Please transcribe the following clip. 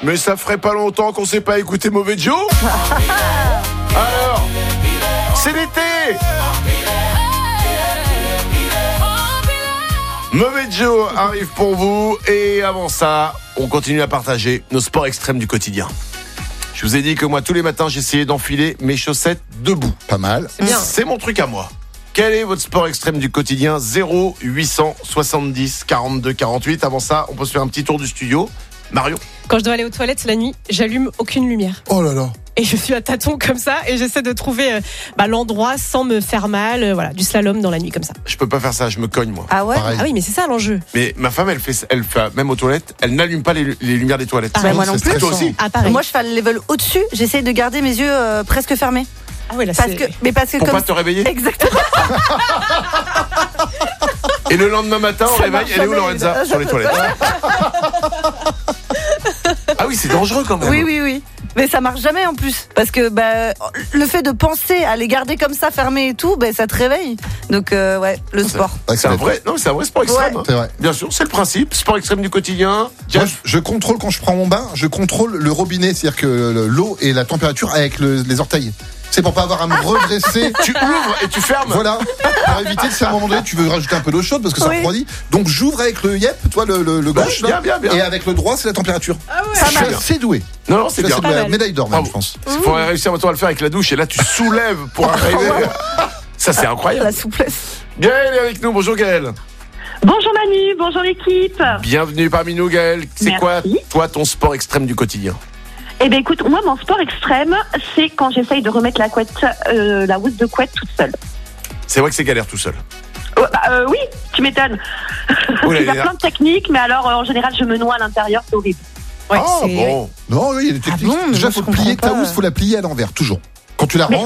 Mais ça ferait pas longtemps qu'on s'est pas écouté Mauvais Joe. Alors, c'est l'été. Mauvais Joe arrive pour vous. Et avant ça, on continue à partager nos sports extrêmes du quotidien. Je vous ai dit que moi, tous les matins, j'essayais d'enfiler mes chaussettes debout. Pas mal. C'est bien. C'est mon truc à moi. Quel est votre sport extrême du quotidien ? 0870 42 48. Avant ça, on peut se faire un petit tour du studio. Marion ? Quand je dois aller aux toilettes la nuit, j'allume aucune lumière. Oh là là. Et je suis à tâtons comme ça et j'essaie de trouver l'endroit sans me faire mal. Voilà, du slalom dans la nuit comme ça. Je peux pas faire ça, je me cogne moi. Ah ouais. Pareil. Ah oui, mais c'est ça l'enjeu. Mais ma femme, elle fait même aux toilettes, elle n'allume pas les lumières des toilettes. Ah, Bah, moi non c'est plus. Toi stressant. aussi. Ah pareil. Moi, je fais le level au-dessus. J'essaye de garder mes yeux presque fermés. Ah oui, là Parce c'est... que Pour comme pas te réveiller. exactement. Et le lendemain matin, au Ça réveil, marche elle est où jamais, Lorenza ? là. Sur les toilettes. Ah oui, c'est dangereux quand même. Oui. Mais ça marche jamais en plus. Parce que le fait de penser à les garder comme ça, fermés et tout, ça te réveille. Donc, ouais, le sport. Ouais, C'est un vrai sport extrême. Ouais. C'est vrai. Bien sûr, c'est le principe. Sport extrême du quotidien. Moi, je contrôle quand je prends mon bain, je contrôle le robinet, c'est-à-dire que l'eau et la température avec les orteils. C'est pour pas avoir à me redresser. Tu ouvres et tu fermes. Voilà, pour éviter de si à un moment donné tu veux rajouter un peu d'eau chaude parce que ça Oui. refroidit. Donc j'ouvre avec le yep, toi le gauche là, bien. et avec le droit c'est la température. Ça Je suis marche. assez doué. Non, c'est Je bien. suis assez doué. mal. Médaille d'or même, Bravo. je pense. Il faut réussir à le faire avec la douche et là tu soulèves pour arriver. Ça c'est incroyable. La souplesse. Gaël est avec nous. Bonjour Gaël. Bonjour Manu, bonjour l'équipe. Bienvenue parmi nous Gaël. C'est Merci. quoi toi ton sport extrême du quotidien ? Eh bien écoute, moi mon sport extrême, c'est quand j'essaye de remettre la couette, la housse de couette toute seule. C'est vrai que c'est galère tout seul. Oui, tu m'étonnes. Oh là Il y a là. plein de techniques, mais alors en général je me noie à l'intérieur, c'est horrible. Ouais, Ah c'est... bon. Non, oui, il y a des techniques. bon, Déjà moi, faut je plier comprends ta pas. housse, faut la plier à l'envers toujours. Quand tu la Mais- rends,